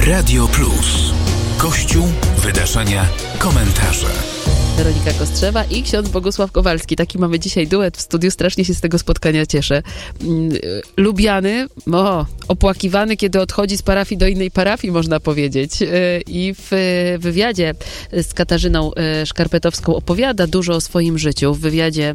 Radio Plus. Kościół, wydarzenia, komentarze. Weronika Kostrzewa i ksiądz Bogusław Kowalski. Taki mamy dzisiaj duet w studiu. Strasznie się z tego spotkania cieszę. Lubiany, opłakiwany, kiedy odchodzi z parafii do innej parafii, można powiedzieć. I w wywiadzie z Katarzyną Szkarpetowską opowiada dużo o swoim życiu. W wywiadzie